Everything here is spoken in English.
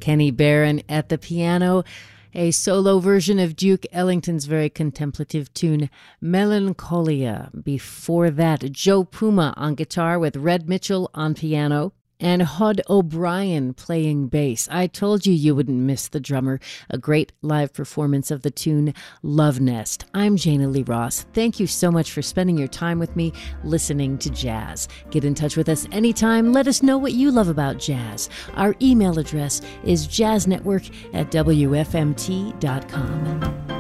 Kenny Barron at the piano, a solo version of Duke Ellington's very contemplative tune, Melancholia. Before that, Joe Puma on guitar with Red Mitchell on piano, and Hod O'Brien playing bass. I told you you wouldn't miss the drummer. A great live performance of the tune Love Nest. I'm Jana Lee Ross. Thank you so much for spending your time with me listening to jazz. Get in touch with us anytime. Let us know what you love about jazz. Our email address is jazznetwork@wfmt.com.